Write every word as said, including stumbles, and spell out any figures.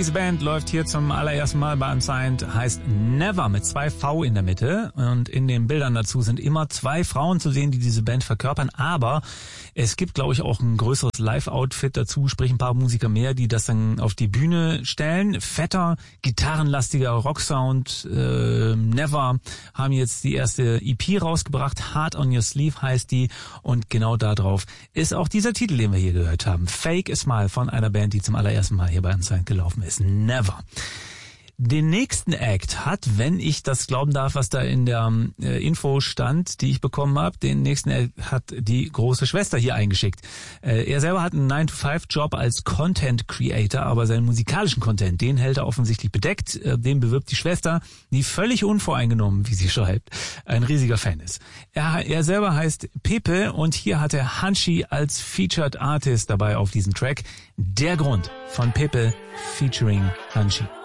Diese Band läuft hier zum allerersten Mal bei Unsigned, heißt Never mit zwei V in der Mitte und in den Bildern dazu sind immer zwei Frauen zu sehen, die diese Band verkörpern, aber es gibt, glaube ich, auch ein größeres Live-Outfit dazu, sprich ein paar Musiker mehr, die das dann auf die Bühne stellen. Fetter, gitarrenlastiger Rocksound. Äh, Never haben jetzt die erste E P rausgebracht, Heart on Your Sleeve heißt die und genau da drauf ist auch dieser Titel, den wir hier gehört haben. Fake a Smile von einer Band, die zum allerersten Mal hier bei Unsigned gelaufen ist. Never. Den nächsten Act hat, wenn ich das glauben darf, was da in der äh, Info stand, die ich bekommen habe, den nächsten Act hat die große Schwester hier eingeschickt. Äh, er selber hat einen nine to five Job als Content Creator, aber seinen musikalischen Content, den hält er offensichtlich bedeckt. Äh, den bewirbt die Schwester, die völlig unvoreingenommen, wie sie schreibt, ein riesiger Fan ist. Er, er selber heißt Pepe und hier hat er Hanshi als Featured Artist dabei auf diesem Track. Der Grund von Pepe featuring Hanshi.